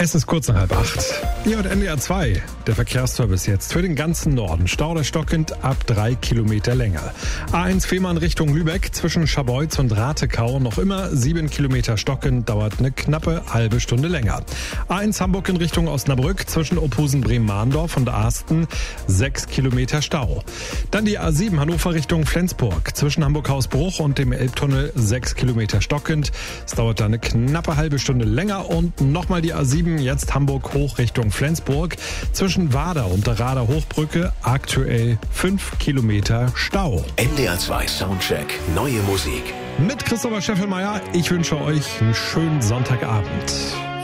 Es ist kurz nach 7:30. Ihr hört NDR 2. Der Verkehrsservice jetzt für den ganzen Norden. Stau oder stockend ab 3 Kilometer länger. A1 Fehmarn Richtung Lübeck zwischen Scharbeutz und Ratekau noch immer 7 Kilometer stockend, dauert eine knappe halbe Stunde länger. A1 Hamburg in Richtung Osnabrück zwischen Ophusen Bremen-Mahndorf und Asten 6 Kilometer Stau. Dann die A7 Hannover Richtung Flensburg zwischen Hamburg-Hausbruch und dem Elbtunnel 6 Kilometer stockend. Es dauert da eine knappe halbe Stunde länger und nochmal die A7 jetzt Hamburg hoch Richtung Flensburg zwischen Wader und der Rader Hochbrücke aktuell 5 Kilometer Stau. NDR 2 Soundcheck, neue Musik. Mit Christopher Scheffelmeier, ich wünsche euch einen schönen Sonntagabend.